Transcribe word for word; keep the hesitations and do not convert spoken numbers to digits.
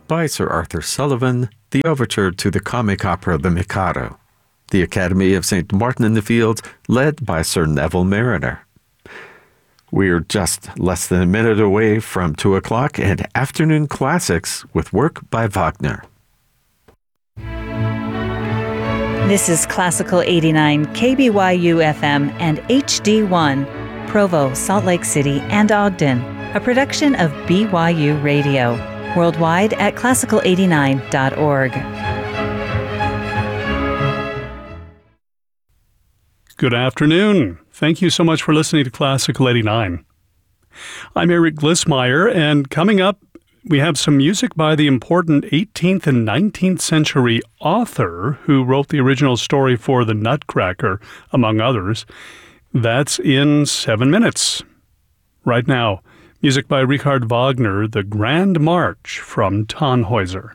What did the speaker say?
by Sir Arthur Sullivan, the overture to the comic opera The Mikado. The Academy of Saint Martin in the Fields, led by Sir Neville Mariner. We're just less than a minute away from two o'clock and Afternoon Classics with work by Wagner. This is Classical eighty-nine K B Y U F M and H D one, Provo, Salt Lake City, and Ogden, a production of B Y U Radio, worldwide at classical eighty-nine dot org. Good afternoon. Thank you so much for listening to Classical eighty-nine. I'm Eric Glissmeyer, and coming up, we have some music by the important eighteenth and nineteenth century author who wrote the original story for The Nutcracker, among others. That's in seven minutes. Right now, music by Richard Wagner, The Grand March from Tannhäuser.